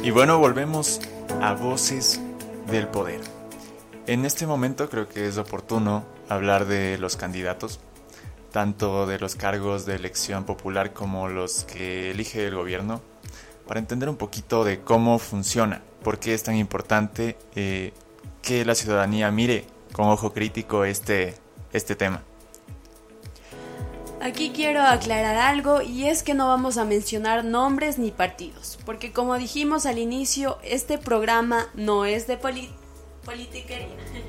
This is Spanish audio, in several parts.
Y bueno, volvemos a Voces del Poder. En este momento creo que es oportuno hablar de los candidatos, tanto de los cargos de elección popular como los que elige el gobierno, para entender un poquito de cómo funciona, por qué es tan importante que la ciudadanía mire con ojo crítico este tema. Aquí quiero aclarar algo, y es que no vamos a mencionar nombres ni partidos, porque como dijimos al inicio, este programa no es de politiquería.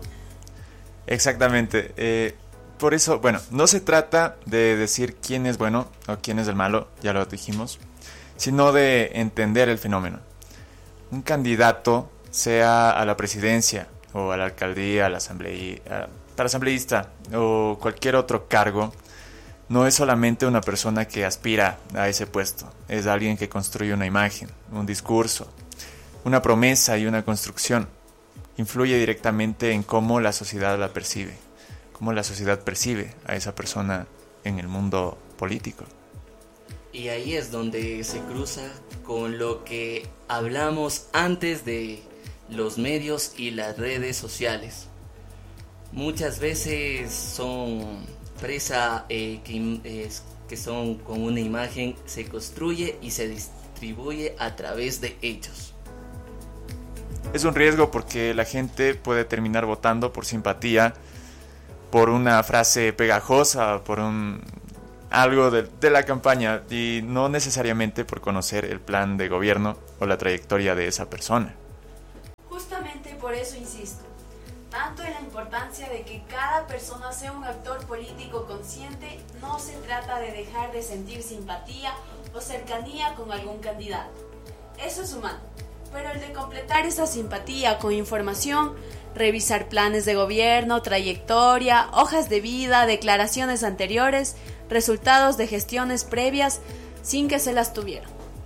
Exactamente. Por eso, bueno, no se trata de decir quién es bueno o quién es el malo, ya lo dijimos, sino de entender el fenómeno. Un candidato, sea a la presidencia o a la alcaldía, a la para asambleísta o cualquier otro cargo, no es solamente una persona que aspira a ese puesto, es alguien que construye una imagen, un discurso, una promesa y una construcción. Influye directamente en cómo la sociedad la percibe, cómo la sociedad percibe a esa persona en el mundo político. Y ahí es donde se cruza con lo que hablamos antes de los medios y las redes sociales. Muchas veces son presa que son con una imagen, se construye y se distribuye a través de ellos. Es un riesgo porque la gente puede terminar votando por simpatía, por una frase pegajosa, por algo de la campaña, y no necesariamente por conocer el plan de gobierno o la trayectoria de esa persona. Justamente por eso insisto, tanto en la importancia de que cada persona sea un actor político consciente. No se trata de dejar de sentir simpatía o cercanía con algún candidato. Eso es humano, pero el de completar esa simpatía con información, revisar planes de gobierno, trayectoria, hojas de vida, declaraciones anteriores, resultados de gestiones previas sin que se las tuvieran.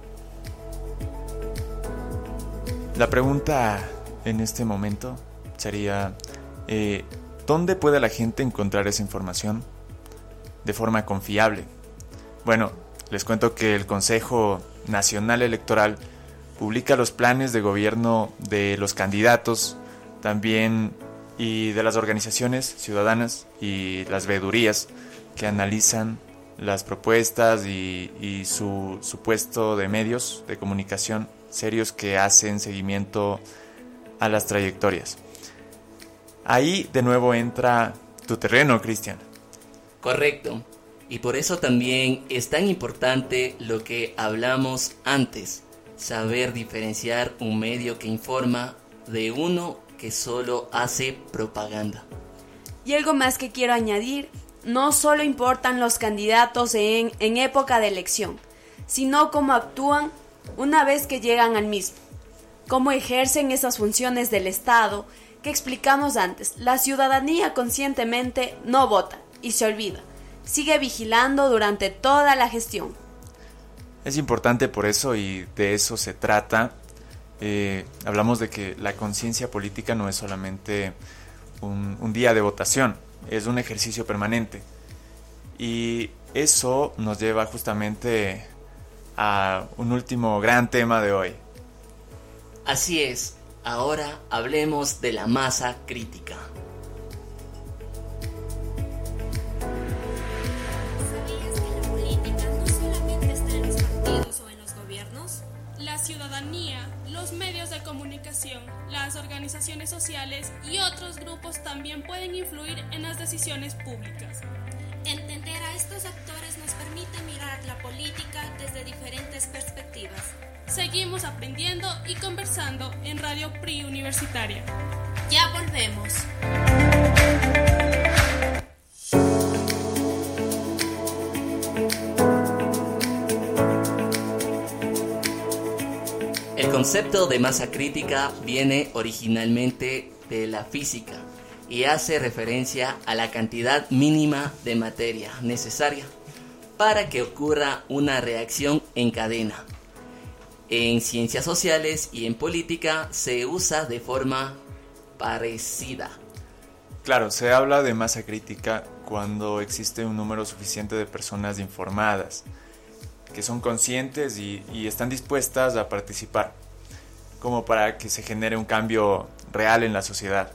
La pregunta en este momento sería, ¿dónde puede la gente encontrar esa información de forma confiable? Bueno, les cuento que el Consejo Nacional Electoral publica los planes de gobierno de los candidatos, también y de las organizaciones ciudadanas y las veedurías que analizan las propuestas y su puesto de medios de comunicación serios que hacen seguimiento a las trayectorias. Ahí de nuevo entra tu terreno, Cristian. Correcto. Y por eso también es tan importante lo que hablamos antes, saber diferenciar un medio que informa de uno que solo hace propaganda. Y algo más que quiero añadir, no solo importan los candidatos en época de elección, sino cómo actúan una vez que llegan al mismo, cómo ejercen esas funciones del Estado que explicamos antes. La ciudadanía conscientemente no vota y se olvida, sigue vigilando durante toda la gestión. Es importante por eso, y de eso se trata. Hablamos de que la conciencia política no es solamente un día de votación, es un ejercicio permanente. Y eso nos lleva justamente a un último gran tema de hoy. Así es, ahora hablemos de la masa crítica. ¿Sabías que la política no solamente está en los partidos o en los gobiernos? La ciudadanía, los medios de comunicación, las organizaciones sociales y otros grupos también pueden influir en las decisiones públicas. Entender a estos actores nos permite mirar la política desde diferentes perspectivas. Seguimos aprendiendo y conversando en Radio PRI Universitaria. Ya volvemos. El concepto de masa crítica viene originalmente de la física y hace referencia a la cantidad mínima de materia necesaria para que ocurra una reacción en cadena. En ciencias sociales y en política se usa de forma parecida. Claro, se habla de masa crítica cuando existe un número suficiente de personas informadas, que son conscientes y están dispuestas a participar. como para que se genere un cambio real en la sociedad.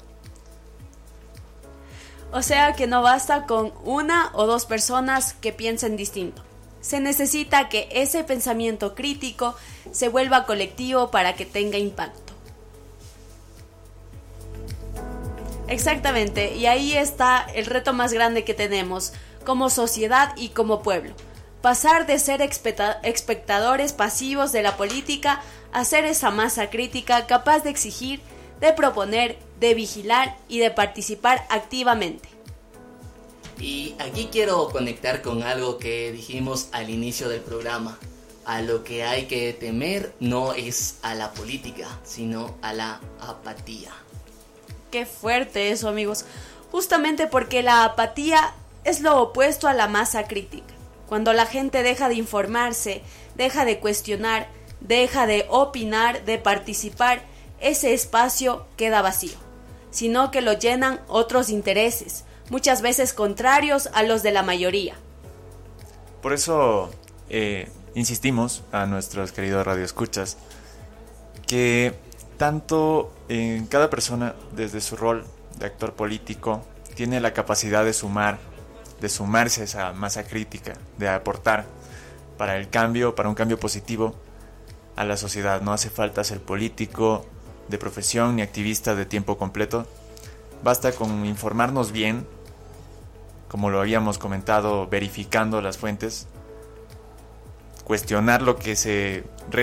O sea que no basta con una o dos personas que piensen distinto. Se necesita que ese pensamiento crítico se vuelva colectivo para que tenga impacto. Exactamente, y ahí está el reto más grande que tenemos como sociedad y como pueblo. Pasar de ser espectadores pasivos de la política a ser esa masa crítica capaz de exigir, de proponer, de vigilar y de participar activamente. Y aquí quiero conectar con algo que dijimos al inicio del programa. A lo que hay que temer no es a la política, sino a la apatía. Qué fuerte eso, amigos. Justamente porque la apatía es lo opuesto a la masa crítica. Cuando la gente deja de informarse, deja de cuestionar, deja de opinar, de participar, ese espacio queda vacío, sino que lo llenan otros intereses, muchas veces contrarios a los de la mayoría. Por eso insistimos a nuestros queridos radioescuchas que tanto en cada persona, desde su rol de actor político, tiene la capacidad de sumarse a esa masa crítica, de aportar para el cambio, para un cambio positivo a la sociedad. No hace falta ser político de profesión ni activista de tiempo completo. Basta con informarnos bien, como lo habíamos comentado, verificando las fuentes, cuestionar lo que se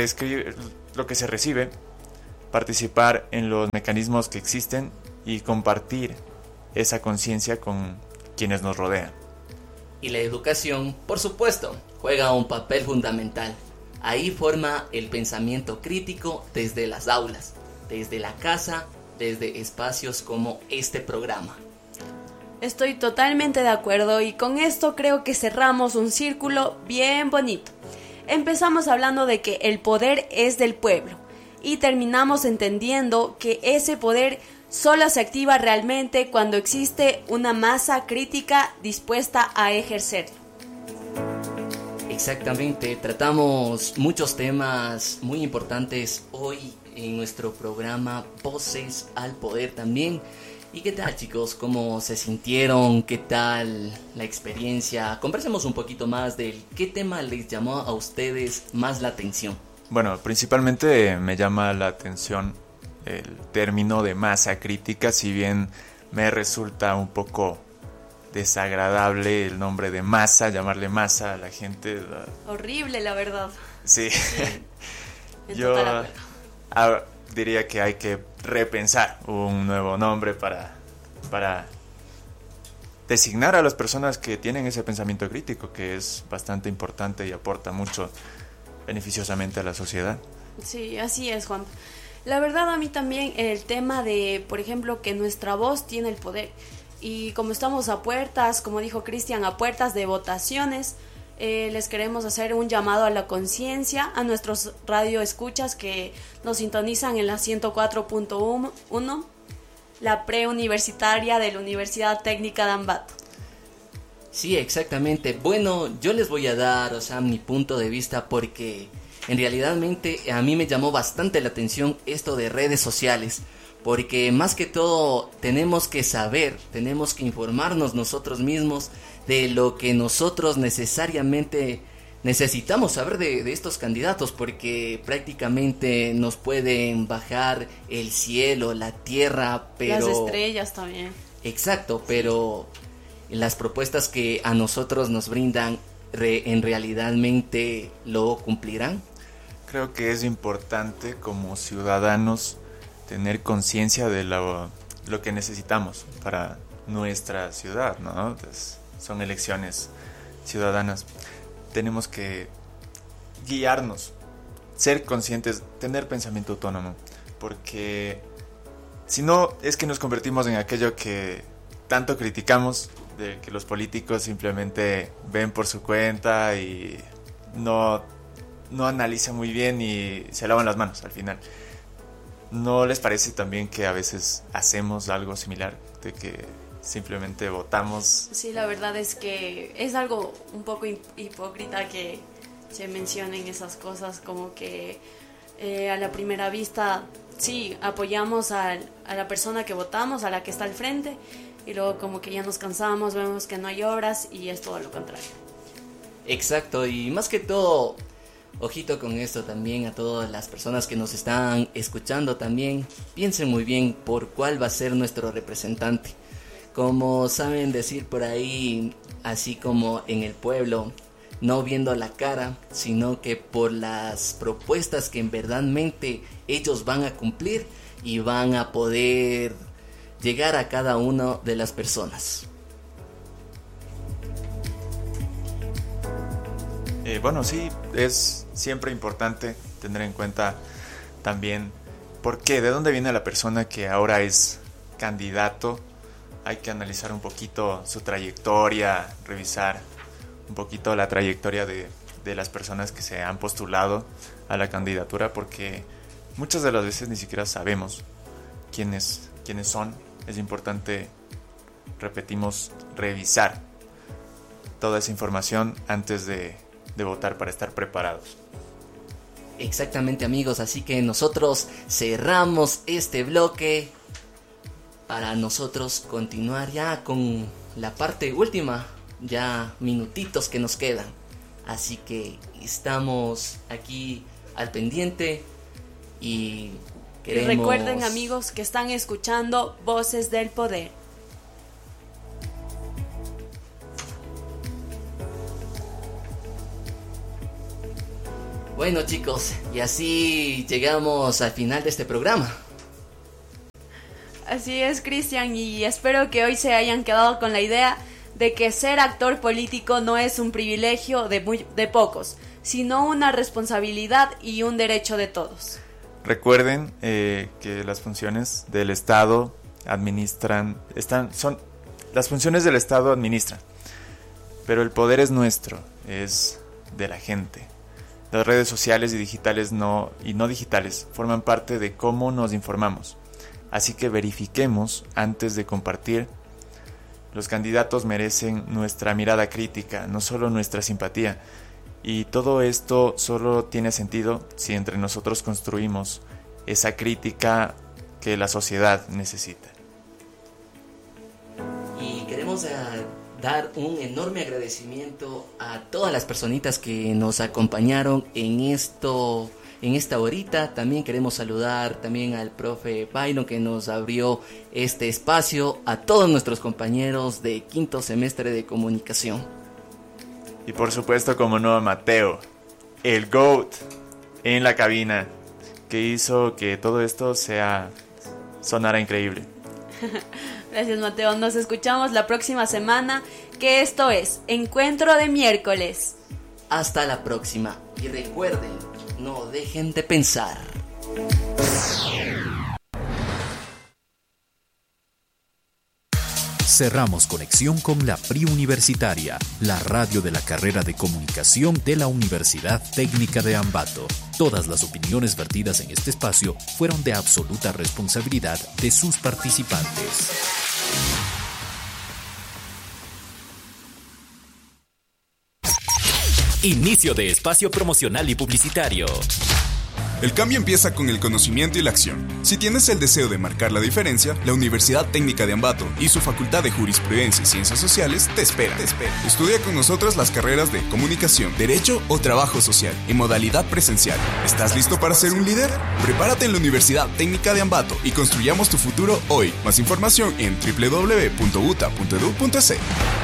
recibe, participar en los mecanismos que existen y compartir esa conciencia con quienes nos rodean. Y la educación, por supuesto, juega un papel fundamental. Ahí forma el pensamiento crítico desde las aulas, desde la casa, desde espacios como este programa. Estoy totalmente de acuerdo y con esto creo que cerramos un círculo bien bonito. Empezamos hablando de que el poder es del pueblo y terminamos entendiendo que ese poder solo se activa realmente cuando existe una masa crítica dispuesta a ejercerlo. Exactamente, tratamos muchos temas muy importantes hoy en nuestro programa Voces al Poder también. ¿Y qué tal, chicos? ¿Cómo se sintieron? ¿Qué tal la experiencia? Conversemos un poquito más del qué tema les llamó a ustedes más la atención. Bueno, principalmente me llama la atención el término de masa crítica, si bien me resulta un poco desagradable el nombre de masa, llamarle masa a la gente. Horrible, la verdad. Sí. Yo diría que hay que repensar un nuevo nombre para designar a las personas que tienen ese pensamiento crítico, que es bastante importante y aporta mucho beneficiosamente a la sociedad. Sí, así es, Juan. La verdad, a mí también el tema de, por ejemplo, que nuestra voz tiene el poder. Y como estamos a puertas, como dijo Cristian, a puertas de votaciones, les queremos hacer un llamado a la conciencia, a nuestros radioescuchas que nos sintonizan en la 104.1, la preuniversitaria de la Universidad Técnica de Ambato. Sí, exactamente. Bueno, yo les voy a dar, mi punto de vista porque en realidad a mí me llamó bastante la atención esto de redes sociales. Porque más que todo tenemos que saber, tenemos que informarnos nosotros mismos de lo que nosotros necesariamente necesitamos saber de estos candidatos, porque prácticamente nos pueden bajar el cielo, la tierra, pero... Las estrellas también. Exacto, pero las propuestas que a nosotros nos brindan, ¿en realidadmente lo cumplirán? Creo que es importante como ciudadanos tener conciencia de lo que necesitamos para nuestra ciudad, ¿no? Entonces, son elecciones ciudadanas. Tenemos que guiarnos, ser conscientes, tener pensamiento autónomo, porque si no es que nos convertimos en aquello que tanto criticamos, de que los políticos simplemente ven por su cuenta y no analizan muy bien y se lavan las manos al final. ¿No les parece también que a veces hacemos algo similar? De que simplemente votamos. Sí, la verdad es que es algo un poco hipócrita que se mencionen esas cosas, como que A la primera vista, sí, apoyamos a la persona que votamos, a la que está al frente, y luego como que ya nos cansamos, vemos que no hay obras y es todo lo contrario. Exacto, y más que todo, ojito con esto también a todas las personas que nos están escuchando también, piensen muy bien por cuál va a ser nuestro representante. Como saben decir por ahí, así como en el pueblo, no viendo la cara, sino que por las propuestas que verdaderamente ellos van a cumplir y van a poder llegar a cada una de las personas. Bueno, sí, es siempre importante tener en cuenta también por qué, de dónde viene la persona que ahora es candidato. Hay que analizar un poquito su trayectoria, revisar un poquito la trayectoria de las personas que se han postulado a la candidatura, porque muchas de las veces ni siquiera sabemos quiénes son. Es importante, repetimos, revisar toda esa información antes de votar para estar preparados. Exactamente, amigos, así que nosotros cerramos este bloque para nosotros continuar ya con la parte última, ya minutitos que nos quedan. Así que estamos aquí al pendiente y queremos... Y recuerden, amigos, que están escuchando Voces del Poder. Bueno, chicos, y así llegamos al final de este programa. Así es, Cristian, y espero que hoy se hayan quedado con la idea de que ser actor político no es un privilegio de pocos, sino una responsabilidad y un derecho de todos. Recuerden que las funciones del Estado administran, las funciones del Estado administran, pero el poder es nuestro, es de la gente. Las redes sociales y digitales no digitales forman parte de cómo nos informamos. Así que verifiquemos antes de compartir. Los candidatos merecen nuestra mirada crítica, no solo nuestra simpatía. Y todo esto solo tiene sentido si entre nosotros construimos esa crítica que la sociedad necesita. Y queremos dar un enorme agradecimiento a todas las personitas que nos acompañaron en esta horita. También queremos saludar también al profe Byron, que nos abrió este espacio, a todos nuestros compañeros de quinto semestre de comunicación. Y por supuesto, como no, a Mateo, el GOAT en la cabina, que hizo que todo esto sonara increíble. Gracias, Mateo. Nos escuchamos la próxima semana, que esto es Encuentro de Miércoles. Hasta la próxima. Y recuerden, no dejen de pensar. Cerramos conexión con la PRI Universitaria, la radio de la carrera de comunicación de la Universidad Técnica de Ambato. Todas las opiniones vertidas en este espacio fueron de absoluta responsabilidad de sus participantes. Inicio de espacio promocional y publicitario. El cambio empieza con el conocimiento y la acción. Si tienes el deseo de marcar la diferencia, la Universidad Técnica de Ambato y su Facultad de Jurisprudencia y Ciencias Sociales te esperan. Estudia con nosotros las carreras de Comunicación, Derecho o Trabajo Social en modalidad presencial. ¿Estás listo para ser un líder? Prepárate en la Universidad Técnica de Ambato y construyamos tu futuro hoy. Más información en www.uta.edu.es.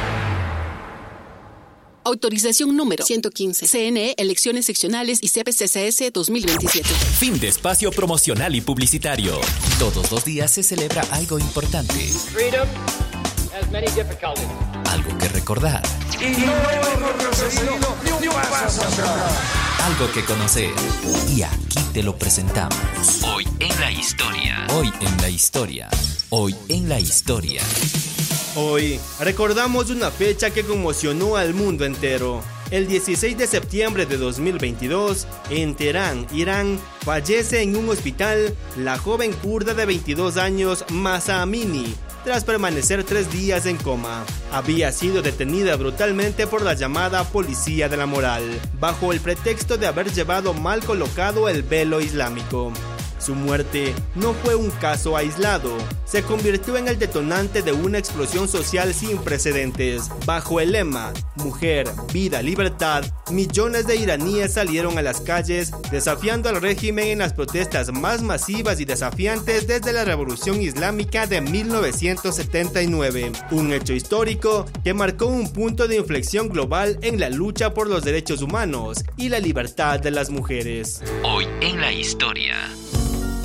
Autorización número 115. CNE, Elecciones Seccionales y CPCCS 2027. Fin de espacio promocional y publicitario. Todos los días se celebra algo importante. Freedom has many difficulties. Algo que recordar. Y no hemos retrocedido ni un paso atrás. Algo que conocer. Y aquí te lo presentamos. Hoy en la historia. Hoy en la historia. Hoy en la historia. Hoy recordamos una fecha que conmocionó al mundo entero. El 16 de septiembre de 2022, en Teherán, Irán, fallece en un hospital la joven kurda de 22 años Mahsa Amini, tras permanecer 3 días en coma. Había sido detenida brutalmente por la llamada policía de la moral, bajo el pretexto de haber llevado mal colocado el velo islámico. Su muerte no fue un caso aislado, se convirtió en el detonante de una explosión social sin precedentes. Bajo el lema Mujer, Vida, Libertad, millones de iraníes salieron a las calles desafiando al régimen en las protestas más masivas y desafiantes desde la Revolución Islámica de 1979, un hecho histórico que marcó un punto de inflexión global en la lucha por los derechos humanos y la libertad de las mujeres. Hoy en la historia.